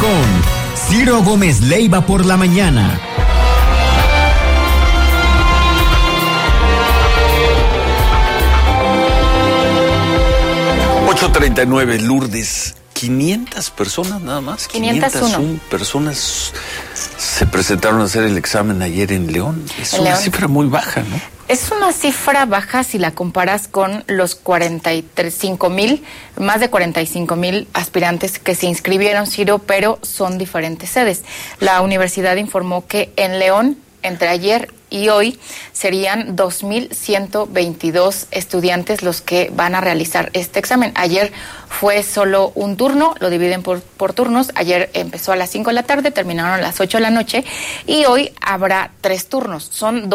con Ciro Gómez Leiva por la mañana. 8:39, Lourdes. 500 personas nada más. 501 personas se presentaron a hacer el examen ayer en León. Es una cifra muy baja, ¿no? Es una cifra baja si la comparas con los 45,000, más de 45,000 aspirantes que se inscribieron, Ciro, pero son diferentes sedes. La universidad informó que en León, entre ayer y hoy, serían 2,122 estudiantes los que van a realizar este examen. Ayer fue solo un turno, lo dividen por turnos. Ayer empezó a las 5 de la tarde, terminaron a las 8 de la noche y hoy habrá 3 turnos. Son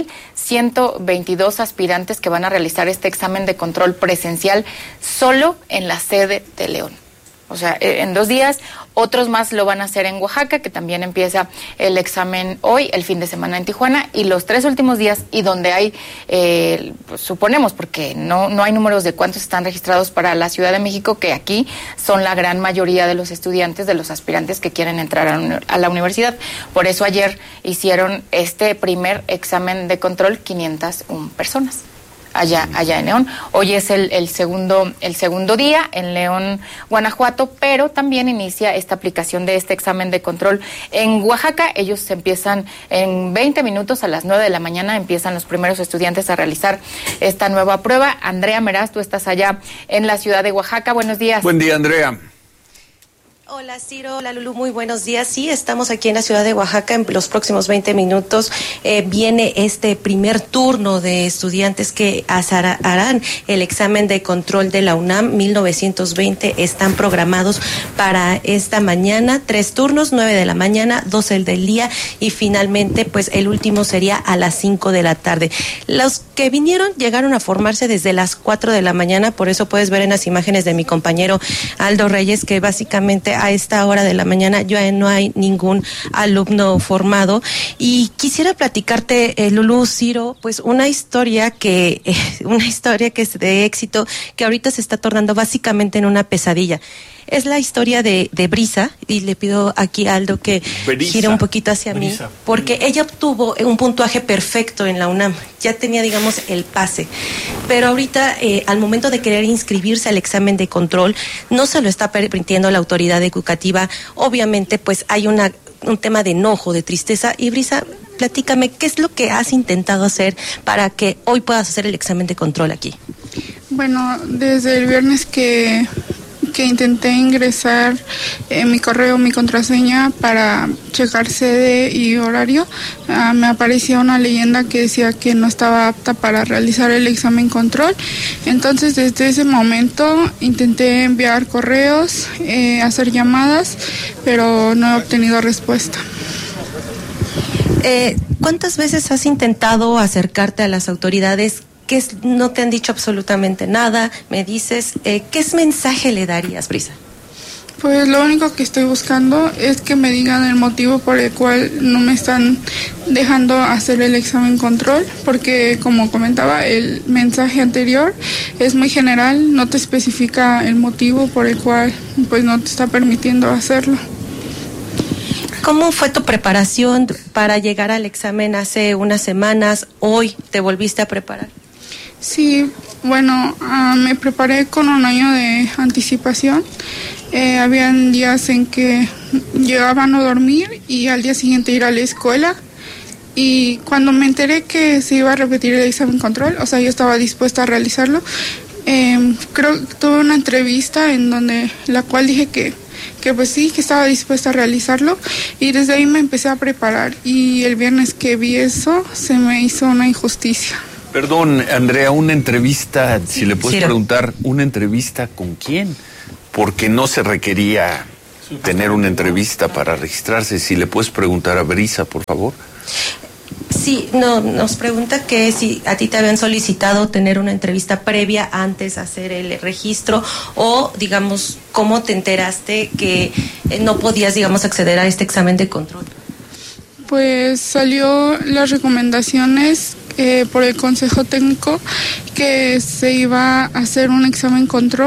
2,122 aspirantes que van a realizar este examen de control presencial solo en la sede de León. O sea, en 2 días. Otros más lo van a hacer en Oaxaca, que también empieza el examen hoy, el fin de semana en Tijuana, y los 3 últimos días, y donde hay, pues, suponemos, porque no hay números de cuántos están registrados para la Ciudad de México, que aquí son la gran mayoría de los estudiantes, de los aspirantes que quieren entrar a la universidad. Por eso ayer hicieron este primer examen de control 501 personas. Allá en León. Hoy es el segundo día en León, Guanajuato, pero también inicia esta aplicación de este examen de control en Oaxaca. Ellos empiezan en 20 minutos, a las 9 de la mañana, empiezan los primeros estudiantes a realizar esta nueva prueba. Andrea Meraz, tú estás allá en la ciudad de Oaxaca. Buenos días. Buen día, Andrea. Hola Ciro, hola Lulú, muy buenos días. Sí, estamos aquí en la ciudad de Oaxaca. En los próximos 20 minutos viene este primer turno de estudiantes que harán el examen de control de la UNAM 1920. Están programados para esta mañana 3 turnos, 9 de la mañana, 12 del día y finalmente pues el último sería a las 5 de la tarde. Los que vinieron llegaron a formarse desde las 4 de la mañana, por eso puedes ver en las imágenes de mi compañero Aldo Reyes que básicamente a esta hora de la mañana ya no hay ningún alumno formado. Y quisiera platicarte, Lulú, Ciro, pues una historia que es de éxito, que ahorita se está tornando básicamente en una pesadilla. Es la historia de Brisa, y le pido aquí a Aldo que gire un poquito hacia mí, porque ella obtuvo un puntuaje perfecto en la UNAM, ya tenía, digamos, el pase, pero ahorita al momento de querer inscribirse al examen de control, no se lo está permitiendo la autoridad educativa. Obviamente, pues hay un tema de enojo, de tristeza. Y Brisa, platícame, ¿qué es lo que has intentado hacer para que hoy puedas hacer el examen de control aquí? Bueno, desde el viernes que intenté ingresar mi correo, mi contraseña para checar sede y horario, me aparecía una leyenda que decía que no estaba apta para realizar el examen control. Entonces desde ese momento intenté enviar correos, hacer llamadas, pero no he obtenido respuesta. ¿Cuántas veces has intentado acercarte a las autoridades? ¿Qué no te han dicho absolutamente nada? Me dices, ¿qué mensaje le darías, Brisa? Pues lo único que estoy buscando es que me digan el motivo por el cual no me están dejando hacer el examen control, porque como comentaba, el mensaje anterior es muy general, no te especifica el motivo por el cual pues no te está permitiendo hacerlo. ¿Cómo fue tu preparación para llegar al examen hace unas semanas? ¿Hoy te volviste a preparar? Sí, bueno, me preparé con un año de anticipación. Habían días en que llegaba a no dormir y al día siguiente ir a la escuela. Y cuando me enteré que se iba a repetir el examen control, o sea, yo estaba dispuesta a realizarlo. Creo que tuve una entrevista en donde la cual dije que pues sí, que estaba dispuesta a realizarlo, y desde ahí me empecé a preparar, y el viernes que vi eso se me hizo una injusticia. Perdón, Andrea, una entrevista, si le puedes preguntar, ¿una entrevista con quién? Porque no se requería tener una entrevista para registrarse. Si le puedes preguntar a Brisa, por favor. Sí, nos pregunta que si a ti te habían solicitado tener una entrevista previa antes de hacer el registro, o, digamos, ¿cómo te enteraste que no podías, digamos, acceder a este examen de control? Pues salió las recomendaciones por el Consejo Técnico que se iba a hacer un examen control,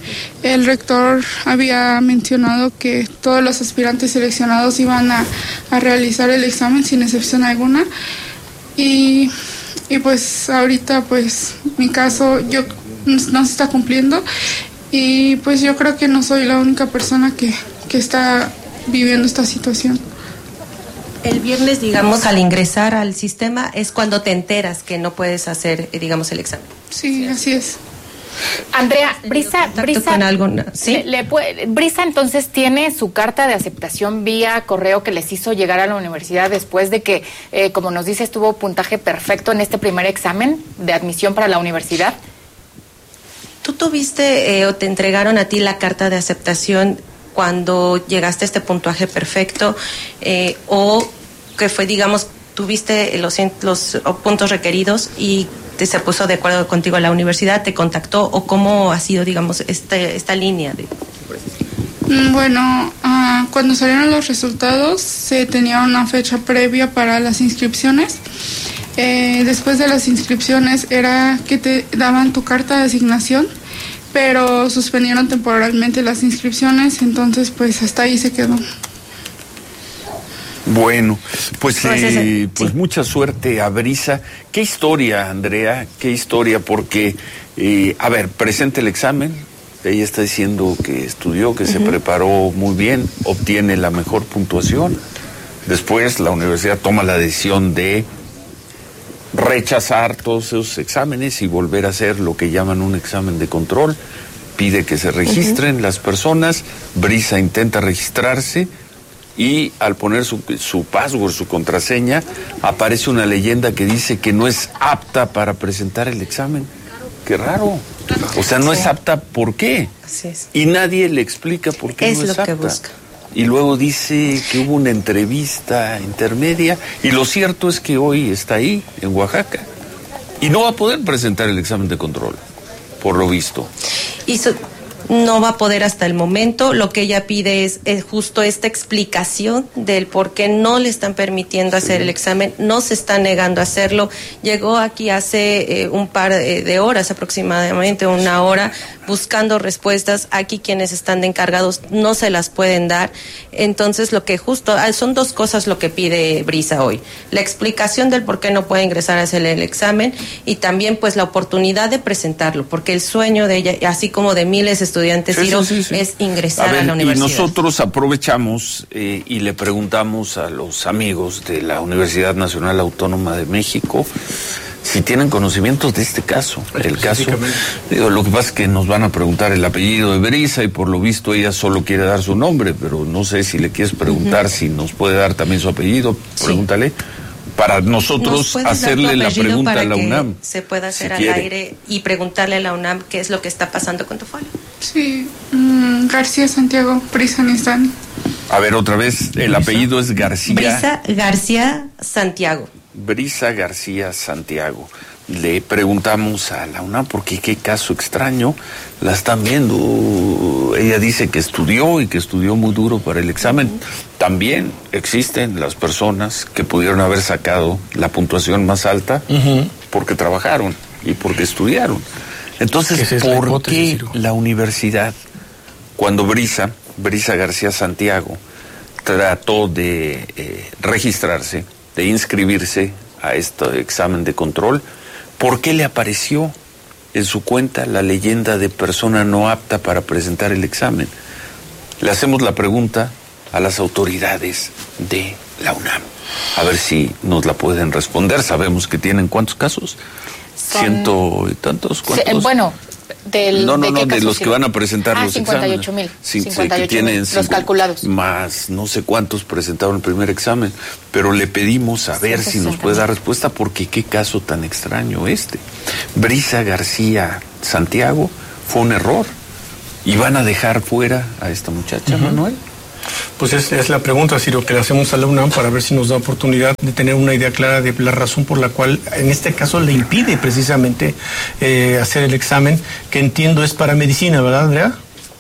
el rector había mencionado que todos los aspirantes seleccionados iban a realizar el examen sin excepción alguna. Y pues ahorita pues mi caso no se está cumpliendo, y pues yo creo que no soy la única persona que está viviendo esta situación. El viernes, digamos, al ingresar al sistema es cuando te enteras que no puedes hacer, digamos, el examen. Sí, así es. Andrea, Brisa, ¿sí? Brisa entonces tiene su carta de aceptación vía correo que les hizo llegar a la universidad después de que, como nos dices, tuvo puntaje perfecto en este primer examen de admisión para la universidad. ¿Tú tuviste o te entregaron a ti la carta de aceptación cuando llegaste a este puntaje perfecto, o que fue, digamos, tuviste los puntos requeridos y se puso de acuerdo contigo a la universidad, te contactó, o cómo ha sido, digamos, esta línea de... Bueno, cuando salieron los resultados se tenía una fecha previa para las inscripciones. Después de las inscripciones era que te daban tu carta de asignación, pero suspendieron temporalmente las inscripciones, entonces pues hasta ahí se quedó. Bueno, pues mucha suerte a Brisa. ¿Qué historia, Andrea? ¿Qué historia? Porque, presenta el examen. Ella está diciendo que estudió, que se preparó muy bien, obtiene la mejor puntuación. Después la universidad toma la decisión de rechazar todos esos exámenes y volver a hacer lo que llaman un examen de control. Pide que se registren las personas. Brisa intenta registrarse y al poner su password, su contraseña, aparece una leyenda que dice que no es apta para presentar el examen. Qué raro. O sea, no es apta, ¿por qué? Así es. Y nadie le explica por qué no es apta. Es lo que busca. Y luego dice que hubo una entrevista intermedia, y lo cierto es que hoy está ahí, en Oaxaca, y no va a poder presentar el examen de control, por lo visto. No va a poder hasta el momento. Lo que ella pide es justo esta explicación del por qué no le están permitiendo hacer el examen, no se está negando a hacerlo. Llegó aquí hace un par de horas, aproximadamente una hora, buscando respuestas. Aquí quienes están de encargados no se las pueden dar. Entonces son dos cosas lo que pide Brisa hoy: la explicación del por qué no puede ingresar a hacer el examen, y también pues la oportunidad de presentarlo, porque el sueño de ella, así como de miles de estudiantes, es ingresar a la universidad. Y nosotros aprovechamos y le preguntamos a los amigos de la Universidad Nacional Autónoma de México si tienen conocimientos de este caso. El caso, lo que pasa es que nos van a preguntar el apellido de Brisa, y por lo visto ella solo quiere dar su nombre, pero no sé si le quieres preguntar si nos puede dar también su apellido. Pregúntale. Para nosotros hacerle la pregunta a la UNAM. Se puede hacer al aire y preguntarle a la UNAM qué es lo que está pasando con tu folio. Sí, García Santiago, Brisa Nistani. A ver, otra vez, el apellido es García. Brisa García Santiago. Brisa García Santiago. Le preguntamos a la UNAM porque qué caso extraño, la están viendo. Ella dice que estudió y que estudió muy duro para el examen. También existen las personas que pudieron haber sacado la puntuación más alta porque trabajaron y porque estudiaron. Entonces, ¿por qué la universidad, cuando Brisa García Santiago trató de registrarse, de inscribirse a este examen de control, por qué le apareció en su cuenta la leyenda de persona no apta para presentar el examen? Le hacemos la pregunta a las autoridades de la UNAM, a ver si nos la pueden responder. Sabemos que tienen ¿cuántos casos? 100 y tantos. ¿Cuántos? Bueno, de los que van a presentar los 58,000. exámenes. 58,000, los calculados. Más no sé cuántos presentaron el primer examen, pero le pedimos a ver si nos puede dar respuesta, porque qué caso tan extraño este. Brisa García Santiago, fue un error, y van a dejar fuera a esta muchacha, Manuel. Pues es la pregunta, Ciro, que le hacemos a la UNAM para ver si nos da oportunidad de tener una idea clara de la razón por la cual en este caso le impide precisamente hacer el examen, que entiendo es para medicina, ¿verdad, Andrea?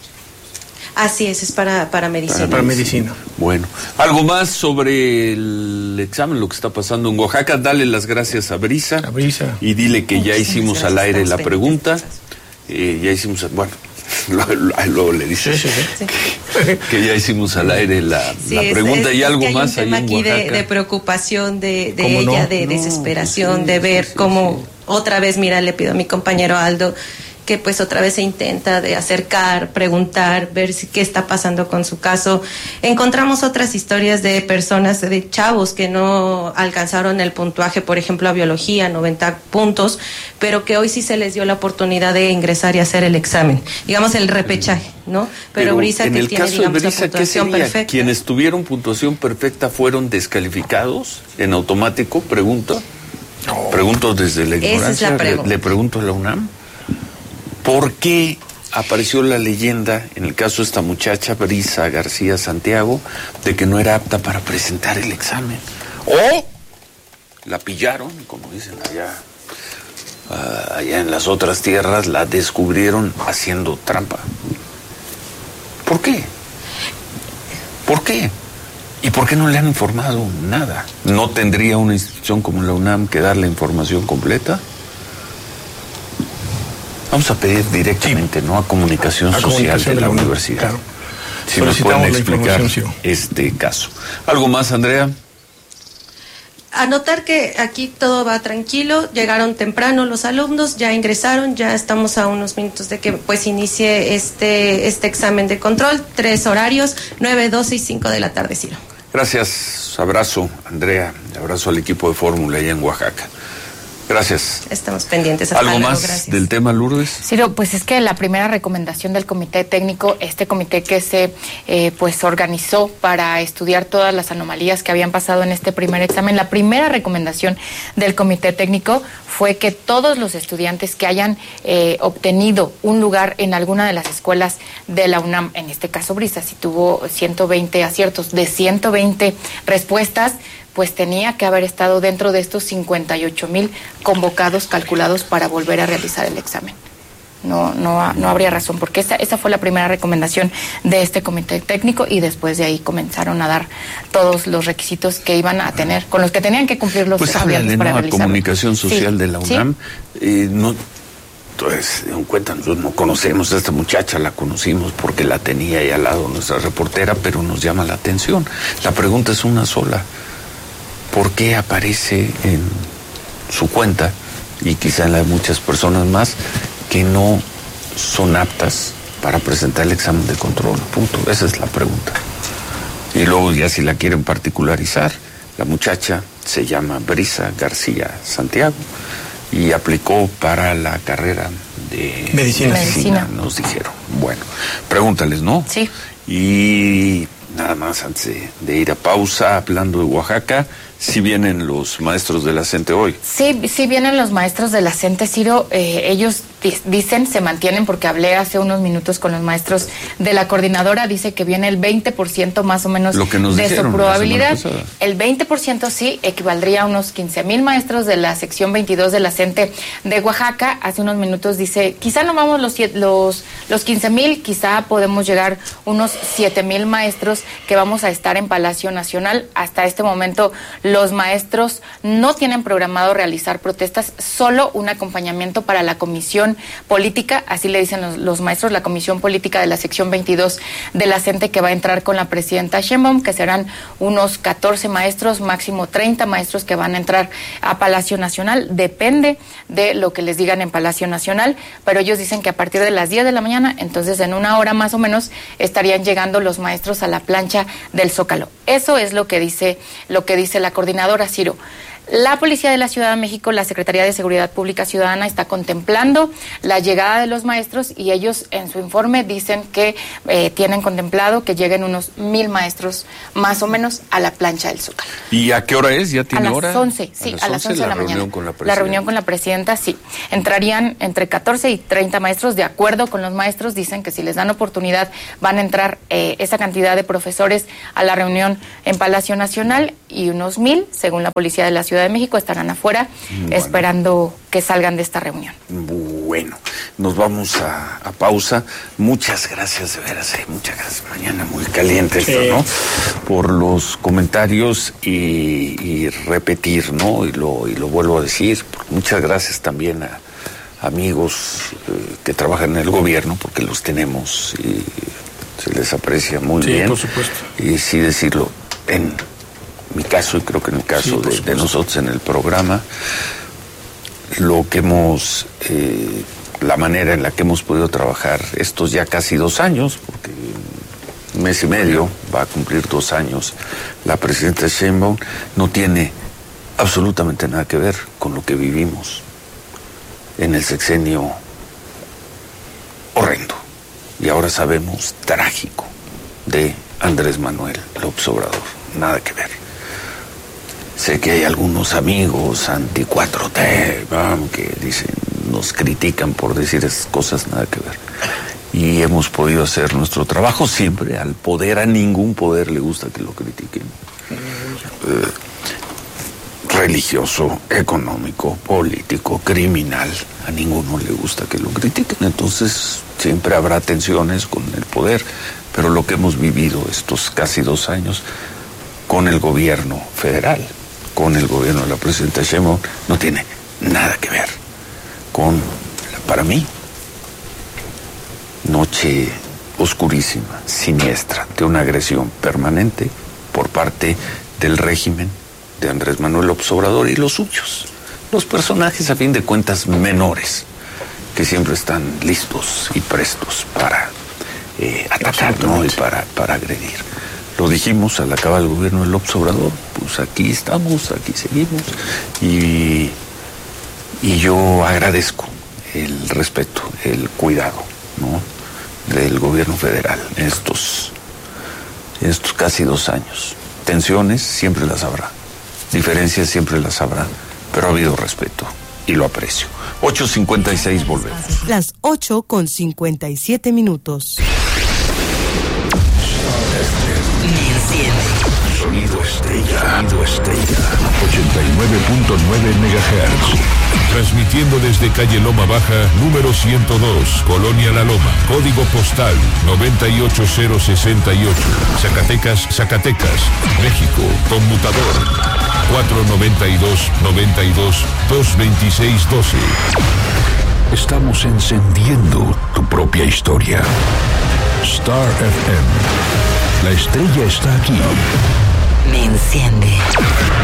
Así es para medicina. Para medicina. Bueno, ¿algo más sobre el examen, lo que está pasando en Oaxaca? Dale las gracias a Brisa. Y dile que ya hicimos al aire la pregunta. Ya hicimos, Luego le dices que ya hicimos al aire la pregunta y algo más. Hay un tema aquí de preocupación de ella, de desesperación, de ver cómo otra vez, mira, le pido a mi compañero Aldo que pues otra vez se intenta de acercar, preguntar, ver qué está pasando con su caso. Encontramos otras historias de personas, de chavos que no alcanzaron el puntaje, por ejemplo, a biología, 90 puntos, pero que hoy sí se les dio la oportunidad de ingresar y hacer el examen, digamos el repechaje, ¿no? Pero Brisa, que tiene, digamos, la puntuación perfecta. ¿Quienes tuvieron puntuación perfecta fueron descalificados en automático? Pregunto desde la ignorancia. Esa es la pregunta. Le pregunto a la UNAM. ¿Por qué apareció la leyenda, en el caso de esta muchacha, Brisa García Santiago, de que no era apta para presentar el examen? O la pillaron, como dicen allá en las otras tierras, la descubrieron haciendo trampa. ¿Por qué? ¿Por qué? ¿Y por qué no le han informado nada? ¿No tendría una institución como la UNAM que dar la información completa? Vamos a pedir directamente, ¿no?, a Comunicación Social de la universidad. Claro. Si nos pueden explicar este caso. ¿Algo más, Andrea? Anotar que aquí todo va tranquilo, llegaron temprano los alumnos, ya ingresaron, ya estamos a unos minutos de que pues inicie este examen de control, 3 horarios, 9, 12 y 5 de la tarde, Ciro. Gracias, abrazo, Andrea, abrazo al equipo de Fórmula allá en Oaxaca. Gracias. Estamos pendientes. ¿Algo más del tema, Lourdes? Ciro, pues es que la primera recomendación del comité técnico, este comité que se pues organizó para estudiar todas las anomalías que habían pasado en este primer examen, la primera recomendación del comité técnico fue que todos los estudiantes que hayan obtenido un lugar en alguna de las escuelas de la UNAM, en este caso Brisa, si tuvo 120 aciertos de 120 respuestas, pues tenía que haber estado dentro de estos 58,000 convocados, calculados para volver a realizar el examen. No habría razón, porque esa fue la primera recomendación de este comité técnico y después de ahí comenzaron a dar todos los requisitos que iban a tener, con los que tenían que cumplir los estudiantes para realizarlo. A Comunicación Social de la UNAM, entonces, en cuenta, nosotros no conocemos a esta muchacha, la conocimos porque la tenía ahí al lado nuestra reportera, pero nos llama la atención. La pregunta es una sola. ¿Por qué aparece en su cuenta, y quizá en la de muchas personas más, que no son aptas para presentar el examen de control? Punto. Esa es la pregunta. Y luego, ya si la quieren particularizar, la muchacha se llama Brisa García Santiago y aplicó para la carrera de medicina, nos dijeron. Bueno, pregúntales, ¿no? Sí. Y nada más antes de ir a pausa, hablando de Oaxaca, ¿sí vienen los maestros de la CENTE hoy? Sí vienen los maestros de la CENTE, Ciro. Ellos dicen, se mantienen, porque hablé hace unos minutos con los maestros de la coordinadora, dice que viene el 20% más o menos de su probabilidad. El 20% sí equivaldría a unos 15,000 maestros de la sección 22 de la CENTE de Oaxaca. Hace unos minutos dice, quizá no vamos los 15,000, quizá podemos llegar unos 7,000 maestros que vamos a estar en Palacio Nacional. Hasta este momento los maestros no tienen programado realizar protestas, solo un acompañamiento para la comisión política, así le dicen los maestros, la comisión política de la sección 22 de la CENTE, que va a entrar con la presidenta Sheinbaum, que serán unos 14 maestros, máximo 30 maestros que van a entrar a Palacio Nacional. Depende de lo que les digan en Palacio Nacional, pero ellos dicen que a partir de las 10 de la mañana, entonces en una hora más o menos, estarían llegando los maestros a la plancha del Zócalo. Eso es lo que dice la coordinadora, Ciro. La Policía de la Ciudad de México, la Secretaría de Seguridad Pública Ciudadana, está contemplando la llegada de los maestros y ellos en su informe dicen que tienen contemplado que lleguen unos 1,000 maestros más o menos a la plancha del Zócalo. ¿Y a qué hora es? ¿Ya tiene hora? A las 11, sí, a las 11 de la mañana. La reunión con la presidenta, sí. Entrarían entre 14 y 30 maestros, de acuerdo con los maestros, dicen que si les dan oportunidad van a entrar esa cantidad de profesores a la reunión en Palacio Nacional, y unos 1,000, según la Policía de la Ciudad de México, estarán afuera esperando que salgan de esta reunión. Bueno, nos vamos a pausa. Muchas gracias, de veras, muchas gracias. Mañana muy caliente esto, ¿no? Por los comentarios y repetir, ¿no? Y lo vuelvo a decir. Muchas gracias también amigos que trabajan en el gobierno, porque los tenemos y se les aprecia muy bien. Por supuesto. Y sí decirlo, en mi caso, y creo que en el caso de nosotros en el programa, lo que hemos, la manera en la que hemos podido trabajar estos ya casi 2 años, porque un mes y medio va a cumplir 2 años la presidenta Sheinbaum, no tiene absolutamente nada que ver con lo que vivimos en el sexenio horrendo, y ahora sabemos, trágico, de Andrés Manuel López Obrador. Nada que ver. Sé que hay algunos amigos anti-4T que dicen, nos critican por decir esas cosas, nada que ver. Y hemos podido hacer nuestro trabajo siempre. Al poder, a ningún poder le gusta que lo critiquen. Religioso, económico, político, criminal, a ninguno le gusta que lo critiquen. Entonces siempre habrá tensiones con el poder, pero lo que hemos vivido estos casi 2 años con el gobierno federal, con el gobierno de la presidenta Sheinbaum, no tiene nada que ver con, para mí, noche oscurísima, siniestra, de una agresión permanente por parte del régimen de Andrés Manuel López Obrador y los suyos, los personajes a fin de cuentas menores, que siempre están listos y prestos para atacar, ¿no? Y para agredir. Lo dijimos al acabar el gobierno de López Obrador, pues aquí estamos, aquí seguimos, y yo agradezco el respeto, el cuidado, ¿no?, del gobierno federal en estos casi 2 años. Tensiones siempre las habrá, diferencias siempre las habrá, pero ha habido respeto y lo aprecio. 8:56, volvemos. Las 8:57. Sonido Estrella. 89.9 MHz. Transmitiendo desde calle Loma Baja, número 102, Colonia La Loma. Código postal 98068. Zacatecas, México. Conmutador 492-92-226-12. Estamos encendiendo tu propia historia. Star FM. La estrella está aquí. Me enciende.